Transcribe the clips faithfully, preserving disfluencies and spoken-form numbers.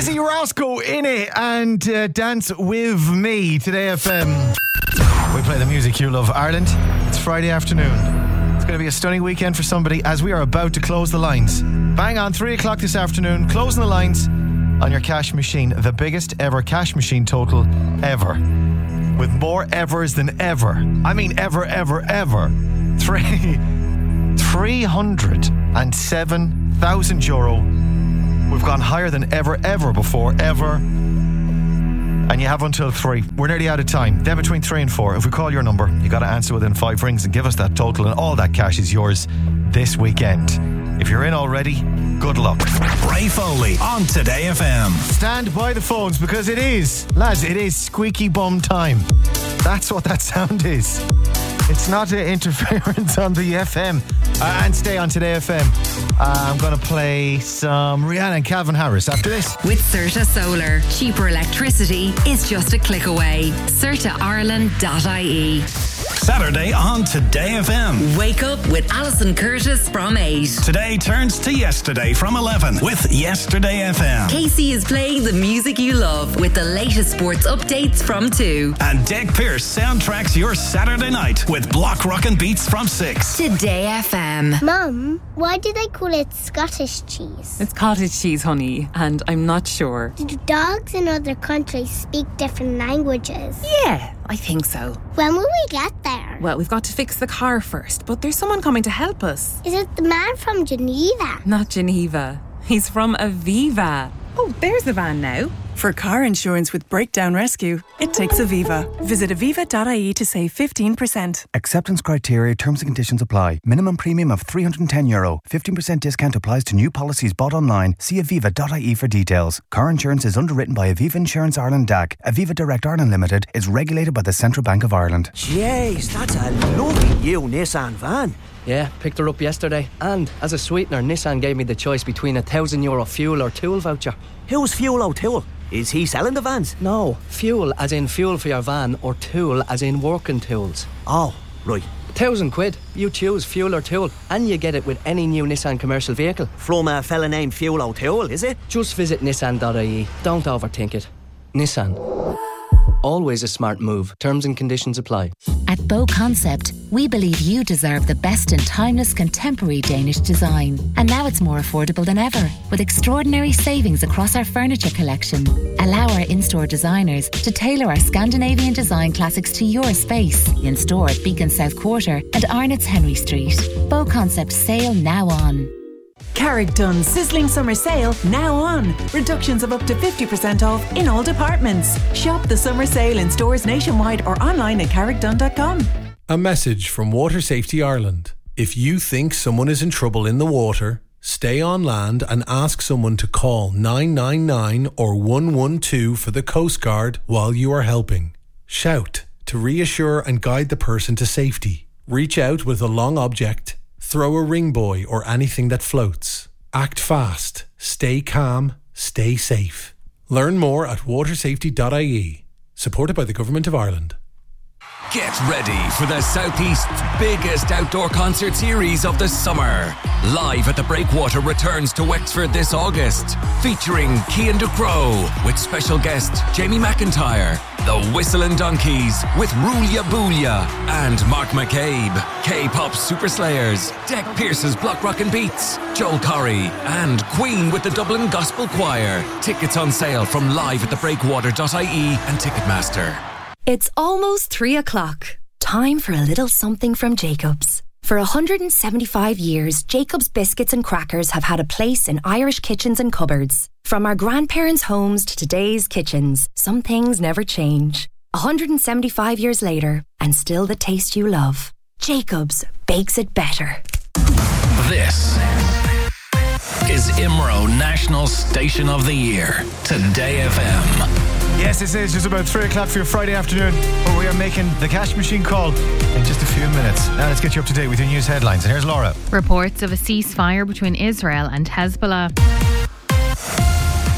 Dizzee Rascal in it and uh, Dance With Me. Today F M. We play the music you love. Ireland, it's Friday afternoon. It's going to be a stunning weekend for somebody as we are about to close the lines. Bang on, three o'clock this afternoon, closing the lines on your cash machine. The biggest ever cash machine total ever. With more evers than ever. I mean ever, ever, ever. Three, three hundred seven thousand euro. We've gone higher than ever, ever before, ever. And you have until three. We're nearly out of time. Then between three and four, if we call your number, you got to answer within five rings and give us that total, and all that cash is yours this weekend. If you're in already, good luck. Ray Foley on Today F M. Stand by the phones because it is, lads, it is squeaky bum time. That's what that sound is. It's not uh, interference on the F M. Uh, and stay on Today F M. Uh, I'm going to play some Rihanna and Calvin Harris after this. With Certa Solar, cheaper electricity is just a click away. certa ireland dot I E. Saturday on Today F M. Wake up with Alison Curtis from eight. Today turns to yesterday from eleven with Yesterday F M. Casey is playing the music you love with the latest sports updates from two. And Dick Pearce soundtracks your Saturday night with Block Rockin' Beats from six. Today F M. Mum, why do they call it Scottish cheese? It's cottage cheese, honey, and I'm not sure. Do dogs in other countries speak different languages? Yeah, I think so. When will we get there? Well, we've got to fix the car first, but there's someone coming to help us. Is it the man from Geneva? Not Geneva. He's from Aviva. Oh, there's the van now. For car insurance with Breakdown Rescue, it takes Aviva. Visit aviva dot I E to save fifteen percent. Acceptance criteria, terms and conditions apply. Minimum premium of three hundred ten euro. fifteen percent discount applies to new policies bought online. See aviva dot I E for details. Car insurance is underwritten by Aviva Insurance Ireland D A C. Aviva Direct Ireland Limited is regulated by the Central Bank of Ireland. Jeez, that's a lovely new Nissan van. Yeah, picked her up yesterday. And as a sweetener, Nissan gave me the choice between a thousand euro fuel or tool voucher. Who's Fuel O'Toole? Is he selling the vans? No, fuel as in fuel for your van, or tool as in working tools. Oh, right. Thousand quid. You choose fuel or tool, and you get it with any new Nissan commercial vehicle. From a fella named Fuel O'Toole, is it? Just visit nissan dot I E. Don't overthink it. Nissan. Always a smart move. Terms and conditions apply. At Bow Concept, we believe you deserve the best in timeless contemporary Danish design. And now it's more affordable than ever, with extraordinary savings across our furniture collection. Allow our in-store designers to tailor our Scandinavian design classics to your space. In store at Beacon South Quarter and Arnott's Henry Street. Bow Concept sale now on. Carrickdon sizzling summer sale now on. Reductions of up to fifty percent off in all departments. Shop the summer sale in stores nationwide or online at carrickdon dot com. A message from Water Safety Ireland. If you think someone is in trouble in the water, stay on land and ask someone to call nine nine nine or one one two for the Coast Guard while you are helping. Shout to reassure and guide the person to safety. Reach out with a long object. Throw a ring buoy or anything that floats. Act fast. Stay calm. Stay safe. Learn more at water safety dot I E. Supported by the Government of Ireland. Get ready for the Southeast's biggest outdoor concert series of the summer. Live at the Breakwater returns to Wexford this August, featuring Cian Ducrot with special guest Jamie McIntyre, The Whistling Donkeys with Rulia Boolia, and Mark McCabe, K-pop Super Slayers, Dick Pearce's Block Rockin' Beats, Joel Corry, and Queen with the Dublin Gospel Choir. Tickets on sale from live at the breakwater dot I E and Ticketmaster. It's almost three o'clock. Time for a little something from Jacobs. For one hundred seventy-five years, Jacobs biscuits and crackers have had a place in Irish kitchens and cupboards. From our grandparents' homes to today's kitchens, some things never change. one hundred seventy-five years later, and still the taste you love. Jacobs bakes it better. This is I M R O National Station of the Year. Today F M. Yes, this is just about three o'clock for your Friday afternoon, where we are making the cash machine call in just a few minutes. Now let's get you up to date with your news headlines. And here's Laura. Reports of a ceasefire between Israel and Hezbollah.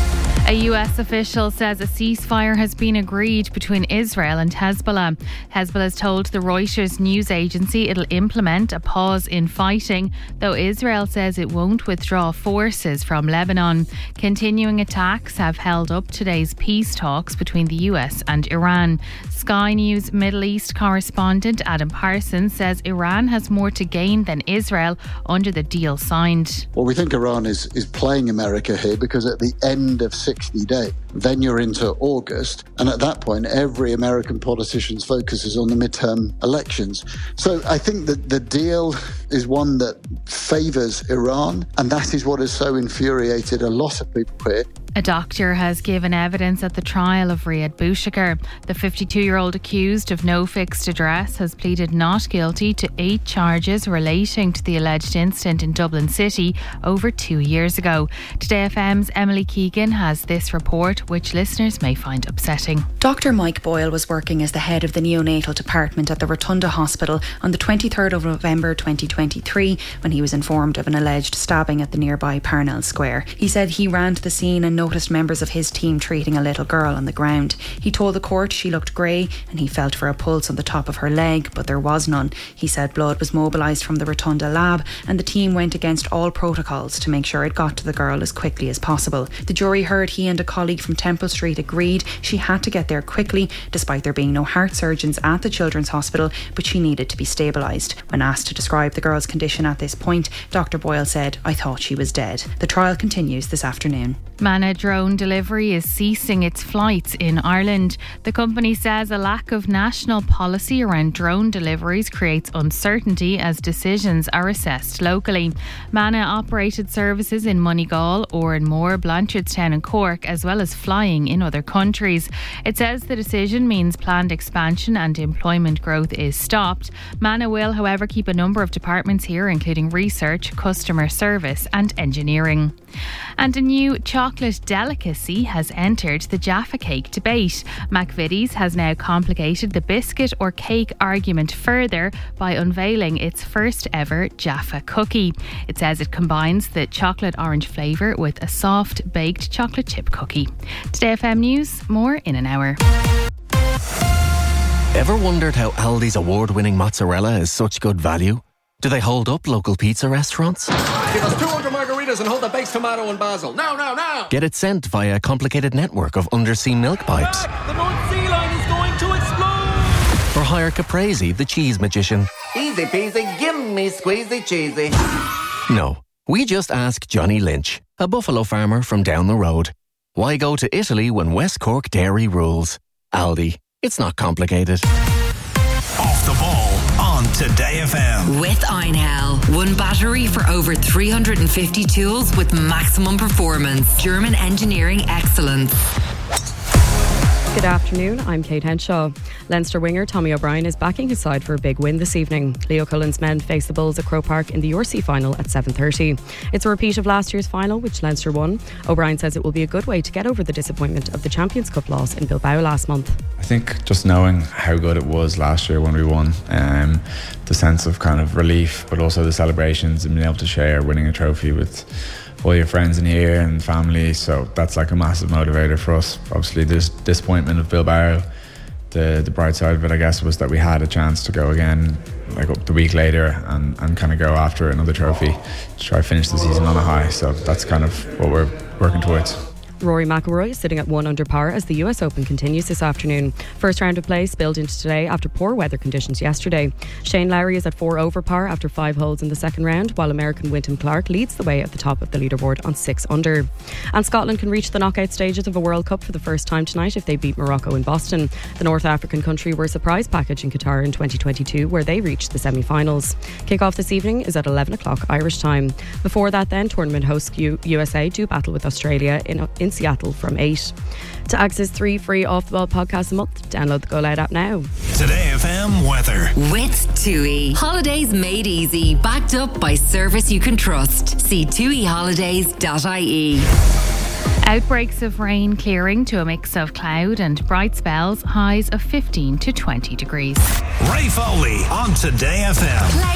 A U S official says a ceasefire has been agreed between Israel and Hezbollah. Hezbollah has told the Reuters news agency it'll implement a pause in fighting, though Israel says it won't withdraw forces from Lebanon. Continuing attacks have held up today's peace talks between the U S and Iran. Sky News Middle East correspondent Adam Parsons says Iran has more to gain than Israel under the deal signed. Well, we think Iran is, is playing America here because at the end of sixty days, then you're into August, and at that point every American politician's focus is on the midterm elections. So I think that the deal is one that favours Iran, and that is what has so infuriated a lot of people here. A doctor has given evidence at the trial of Riyad Bouchakar. The fifty-two-year-old accused of no fixed address has pleaded not guilty to eight charges relating to the alleged incident in Dublin City over two years ago. Today F M's Emily Keegan has this report, which listeners may find upsetting. Doctor Mike Boyle was working as the head of the neonatal department at the Rotunda Hospital on the twenty-third of November twenty twenty-three when he was informed of an alleged stabbing at the nearby Parnell Square. He said he ran to the scene and noticed members of his team treating a little girl on the ground. He told the court she looked grey and he felt for a pulse on the top of her leg, but there was none. He said blood was mobilised from the Rotunda lab and the team went against all protocols to make sure it got to the girl as quickly as possible. The jury heard he and a colleague from Temple Street agreed she had to get there quickly despite there being no heart surgeons at the Children's Hospital, but she needed to be stabilised. When asked to describe the girl's condition at this point, Doctor Boyle said, "I thought she was dead." The trial continues this afternoon. Mana Drone Delivery is ceasing its flights in Ireland. The company says a lack of national policy around drone deliveries creates uncertainty as decisions are assessed locally. Mana operated services in Moneygall, Oranmore, Blanchardstown and Cork, as well as flying in other countries. It says the decision means planned expansion and employment growth is stopped. Mana will, however, keep a number of departments here, including research, customer service and engineering. And a new chocolate delicacy has entered the Jaffa Cake debate. McVitie's has now complicated the biscuit or cake argument further by unveiling its first ever Jaffa cookie. It says it combines the chocolate orange flavour with a soft baked chocolate chip cookie. Today F M News, more in an hour. Ever wondered how Aldi's award-winning mozzarella is such good value? Do they hold up local pizza restaurants? Give us two hundred margaritas and hold the baked tomato and basil. Now, now, now! Get it sent via a complicated network of undersea milk pipes. Back. The North Sea line is going to explode! Or hire Caprese, the cheese magician. Easy peasy, give me squeezy cheesy. No, we just ask Johnny Lynch, a buffalo farmer from down the road. Why go to Italy when West Cork dairy rules? Aldi, it's not complicated. Off the ball on Today F M. With Einhell. One battery for over three hundred fifty tools with maximum performance. German engineering excellence. Good afternoon, I'm Kate Henshaw. Leinster winger Tommy O'Brien is backing his side for a big win this evening. Leo Cullen's men face the Bulls at Croke Park in the U R C final at seven thirty. It's a repeat of last year's final, which Leinster won. O'Brien says it will be a good way to get over the disappointment of the Champions Cup loss in Bilbao last month. I think just knowing how good it was last year when we won, um, the sense of kind of relief, but also the celebrations and being able to share winning a trophy with all your friends in here and family, so that's like a massive motivator for us. Obviously there's disappointment of Bilbao. The the bright side of it, I guess, was that we had a chance to go again like up the week later and, and kind of go after another trophy to try to finish the season on a high, so that's kind of what we're working towards. Rory McIlroy is sitting at one under par as the U S Open continues this afternoon. First round of play spilled into today after poor weather conditions yesterday. Shane Lowry is at four over par after five holes in the second round, while American Wyndham Clark leads the way at the top of the leaderboard on six under. And Scotland can reach the knockout stages of a World Cup for the first time tonight if they beat Morocco in Boston. The North African country were a surprise package in Qatar in twenty twenty-two, where they reached the semi-finals. Kick-off this evening is at eleven o'clock Irish time. Before that then, tournament host U- USA do battle with Australia in, in Seattle from eight. To access three free Off the Ball podcasts a month, download the Go Loud app now. Today F M weather. With TUI. Holidays made easy. Backed up by service you can trust. See tui holidays dot I E. Outbreaks of rain clearing to a mix of cloud and bright spells. Highs of fifteen to twenty degrees. Ray Foley on Today F M. Play